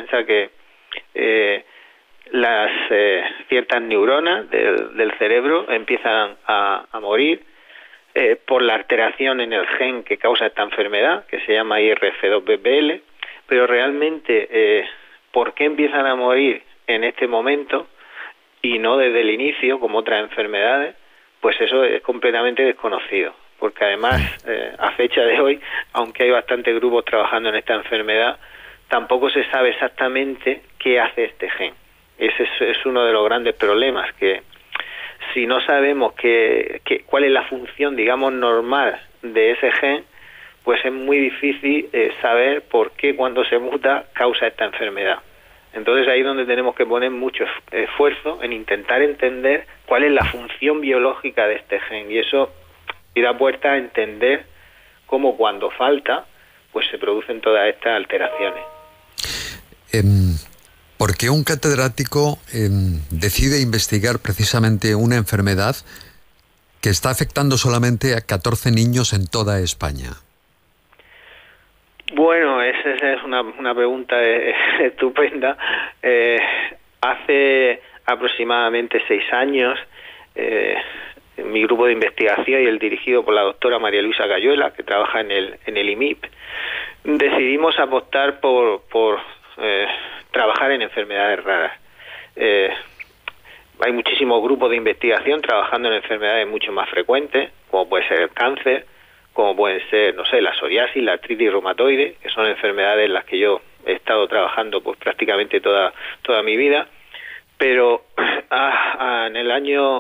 piensa que las ciertas neuronas del cerebro empiezan a morir por la alteración en el gen que causa esta enfermedad, que se llama IRF2-BPL, pero realmente ¿por qué empiezan a morir en este momento y no desde el inicio, como otras enfermedades? Pues eso es completamente desconocido, porque además, a fecha de hoy, aunque hay bastantes grupos trabajando en esta enfermedad, tampoco se sabe exactamente qué hace este gen. Ese es uno de los grandes problemas, que si no sabemos cuál es la función, digamos, normal de ese gen, pues es muy difícil saber por qué cuando se muta causa esta enfermedad. Entonces ahí es donde tenemos que poner mucho esfuerzo en intentar entender cuál es la función biológica de este gen, y eso da puerta a entender cómo cuando falta, pues se producen todas estas alteraciones. ¿Por qué un catedrático decide investigar precisamente una enfermedad que está afectando solamente a 14 niños en toda España? Bueno, esa es una pregunta estupenda. Hace aproximadamente 6 años, mi grupo de investigación y el dirigido por la doctora María Luisa Cayuela, que trabaja en el IMIP, decidimos apostar por trabajar en enfermedades raras. Hay muchísimos grupos de investigación trabajando en enfermedades mucho más frecuentes, como puede ser el cáncer, como pueden ser, no sé, la psoriasis, la artritis reumatoide, que son enfermedades en las que yo he estado trabajando pues prácticamente toda mi vida. Pero en el año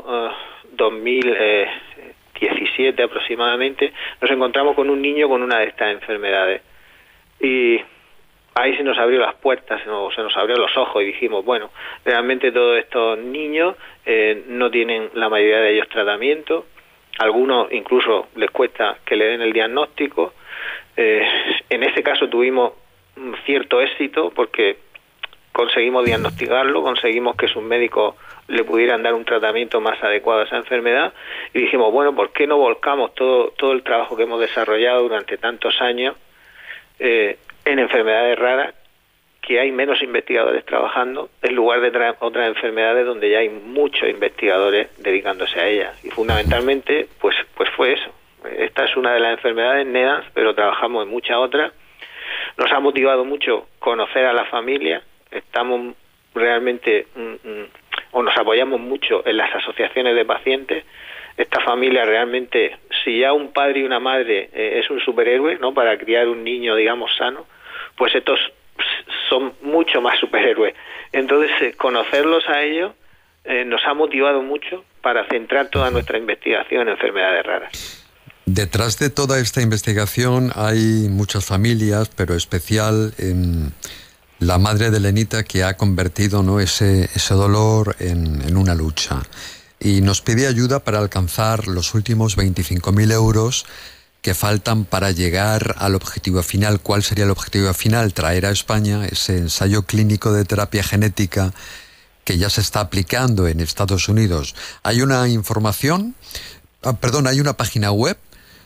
2017 aproximadamente nos encontramos con un niño con una de estas enfermedades, y ahí se nos abrió las puertas, se nos abrió los ojos, y dijimos, bueno, realmente todos estos niños no tienen, la mayoría de ellos, tratamiento. Algunos incluso les cuesta que le den el diagnóstico. En ese caso tuvimos cierto éxito porque conseguimos diagnosticarlo, conseguimos que sus médicos le pudieran dar un tratamiento más adecuado a esa enfermedad, y dijimos, bueno, ¿por qué no volcamos todo el trabajo que hemos desarrollado durante tantos años en enfermedades raras, que hay menos investigadores trabajando, en lugar de otras enfermedades donde ya hay muchos investigadores dedicándose a ellas? Y fundamentalmente pues fue eso. Esta es una de las enfermedades NEDANS, pero trabajamos en muchas otras. Nos ha motivado mucho conocer a la familia. Estamos realmente o nos apoyamos mucho en las asociaciones de pacientes. Esta familia realmente, si ya un padre y una madre es un superhéroe, ¿no?, para criar un niño, digamos, sano, pues estos son mucho más superhéroes. Entonces, conocerlos a ellos nos ha motivado mucho para centrar toda nuestra investigación en enfermedades raras. Detrás de toda esta investigación hay muchas familias, pero especial la madre de Elenita, que ha convertido, ¿no?, ese dolor en una lucha. Y nos pide ayuda para alcanzar los últimos 25.000 euros que faltan para llegar al objetivo final. ¿Cuál sería el objetivo final? Traer a España ese ensayo clínico de terapia genética que ya se está aplicando en Estados Unidos. Hay una información, hay una página web,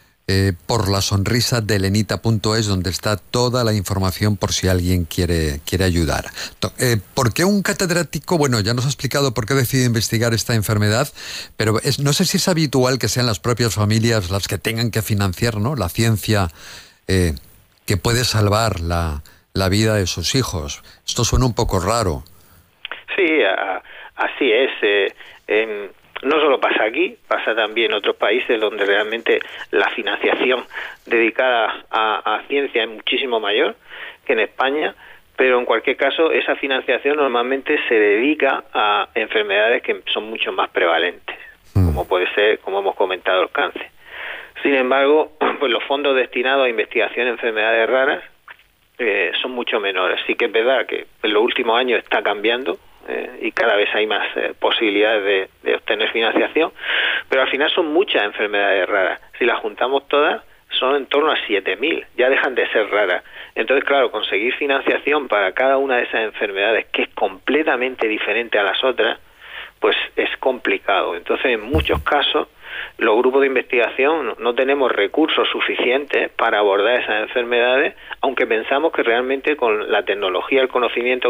porlasonrisadelenita.es, donde está toda la información por si alguien quiere ayudar. ¿Por qué un catedrático? Bueno, ya nos ha explicado por qué decide investigar esta enfermedad, pero no sé si es habitual que sean las propias familias las que tengan que financiar, ¿no?, la ciencia que puede salvar la vida de sus hijos. Esto suena un poco raro. Sí, así es. No solo pasa aquí, pasa también en otros países donde realmente la financiación dedicada a ciencia es muchísimo mayor que en España, pero en cualquier caso esa financiación normalmente se dedica a enfermedades que son mucho más prevalentes, como puede ser, como hemos comentado, el cáncer. Sin embargo, pues los fondos destinados a investigación en enfermedades raras son mucho menores. Sí que es verdad que en los últimos años está cambiando, y cada vez hay más posibilidades de obtener financiación, pero al final son muchas enfermedades raras. Si las juntamos todas, son en torno a 7.000, ya dejan de ser raras. Entonces, claro, conseguir financiación para cada una de esas enfermedades, que es completamente diferente a las otras, pues es complicado. Entonces, en muchos casos, los grupos de investigación no tenemos recursos suficientes para abordar esas enfermedades, aunque pensamos que realmente con la tecnología, el conocimiento